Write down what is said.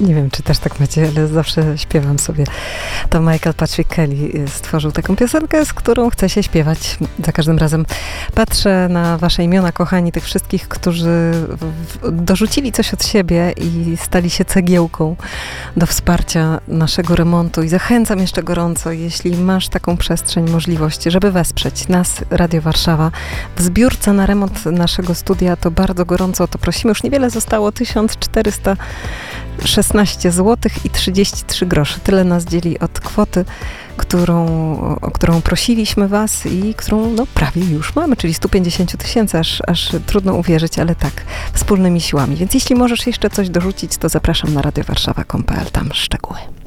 Nie wiem, czy też tak macie, ale zawsze śpiewam sobie. To Michael Patrick Kelly stworzył taką piosenkę, z którą chce się śpiewać. Za każdym razem patrzę na wasze imiona, kochani, tych wszystkich, którzy dorzucili coś od siebie i stali się cegiełką do wsparcia naszego remontu. I zachęcam jeszcze gorąco, jeśli masz taką przestrzeń, możliwość, żeby wesprzeć nas, Radio Warszawa, w zbiórce na remont naszego studia, to bardzo gorąco o to prosimy. Już niewiele zostało, 1416 zł i 33 groszy. Tyle nas dzieli od kwoty, o którą prosiliśmy was i którą prawie już mamy, czyli 150 000, aż trudno uwierzyć, ale tak, wspólnymi siłami. Więc jeśli możesz jeszcze coś dorzucić, to zapraszam na radiowarszawa.pl, tam szczegóły.